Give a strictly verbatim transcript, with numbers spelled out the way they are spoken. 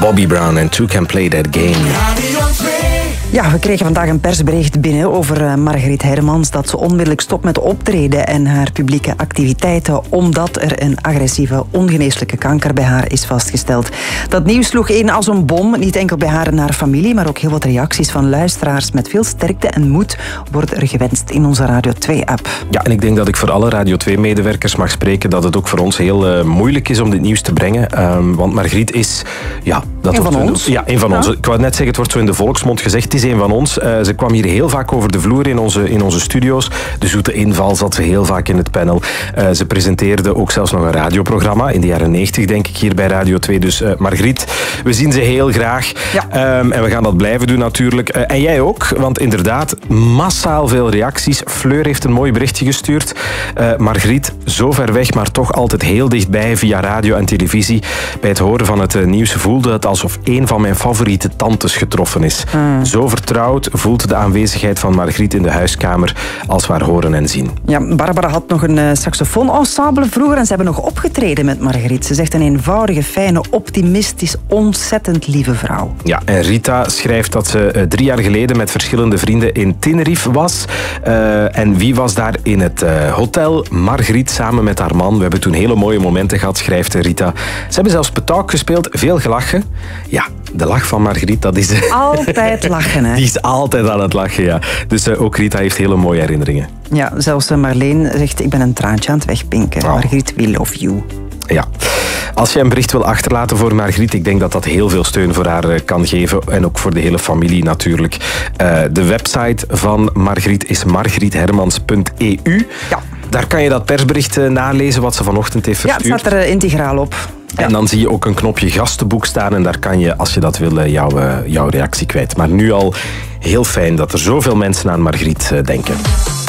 Bobby Brown en Two Can Play That Game. Ja, we kregen vandaag een persbericht binnen over uh, Margriet Hermans dat ze onmiddellijk stopt met optreden en haar publieke activiteiten omdat er een agressieve ongeneeslijke kanker bij haar is vastgesteld. Dat nieuws sloeg in als een bom, niet enkel bij haar en haar familie, maar ook heel wat reacties van luisteraars met veel sterkte en moed worden er gewenst in onze Radio twee-app. Ja, en ik denk dat ik voor alle Radio twee-medewerkers mag spreken dat het ook voor ons heel uh, moeilijk is om dit nieuws te brengen. Um, want Margriet is... Ja, dat een wordt van ons. Ja, een van ja. ons. Ik wou net zeggen, het wordt zo in de volksmond gezegd, het is een van ons. Uh, ze kwam hier heel vaak over de vloer in onze, in onze studio's. De Zoete Inval zat ze heel vaak in het panel. Uh, ze presenteerde ook zelfs nog een radioprogramma in de jaren negentig, denk ik, hier bij Radio twee. Dus uh, Margriet, we zien ze heel graag. Ja. Um, en we gaan dat blijven doen natuurlijk. Uh, en jij ook, want inderdaad, massaal veel reacties. Fleur heeft een mooi berichtje gestuurd. Uh, Margriet, zo ver weg, maar toch altijd heel dichtbij via radio en televisie. Bij het horen van het uh, nieuws voelde het alsof een van mijn favoriete tantes getroffen is. Mm. Zo vertrouwd voelt de aanwezigheid van Margriet in de huiskamer als we haar horen en zien. Ja, Barbara had nog een uh, saxofoonensemble vroeger en ze hebben nog opgetreden met Margriet. Ze zegt een eenvoudige, fijne, optimistisch, ontzettend lieve vrouw. Ja, en Rita schrijft dat ze uh, drie jaar geleden met verschillende vrienden in Tenerife was. Uh, en wie was daar in het uh, hotel? Margriet samen met haar man. We hebben toen hele mooie momenten gehad, schrijft Rita. Ze hebben zelfs petauk gespeeld, veel gelachen. Ja, de lach van Margriet, dat is... Altijd lachen, hè? Die is altijd aan het lachen, ja. Dus uh, ook Rita heeft hele mooie herinneringen. Ja, zelfs uh, Marleen zegt, ik ben een traantje aan het wegpinken. Oh. Margriet, we love you. Ja. Als je een bericht wil achterlaten voor Margriet, ik denk dat dat heel veel steun voor haar uh, kan geven. En ook voor de hele familie natuurlijk. Uh, de website van Margriet is margriethermans punt e u. Ja. Daar kan je dat persbericht uh, nalezen wat ze vanochtend heeft verstuurd. Ja, het staat er uh, integraal op. Ja. En dan zie je ook een knopje gastenboek staan en daar kan je, als je dat wil, jouw, jouw reactie kwijt. Maar nu al heel fijn dat er zoveel mensen aan Margriet denken.